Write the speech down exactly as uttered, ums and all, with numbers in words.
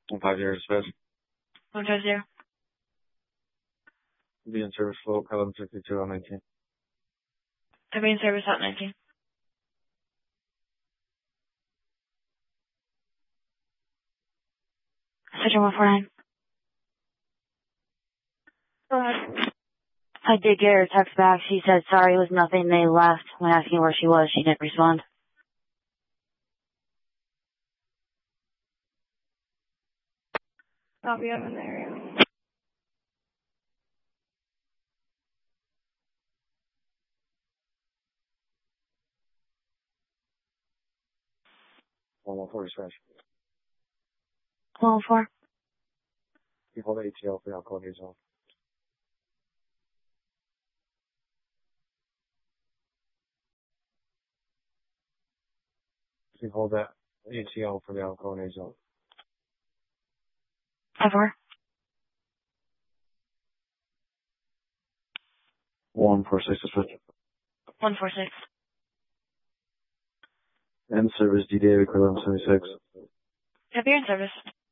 One five zero dispatch. One five zero. Be in service flow, eleven sixty-two on nineteen. I'll be in service out nineteen. Section one four nine. Go ahead. I did get her text back. She said sorry, it was nothing. They left. When asking where she was, she didn't respond. Copy, I'm in the area. One one four dispatch. one one four. You hold the A T L for the alcohol days off. You hold that A T L for the alcohol days off. five four. one four six dispatch. one four six. End service D D A equivalent seventy-six. I'll be in service.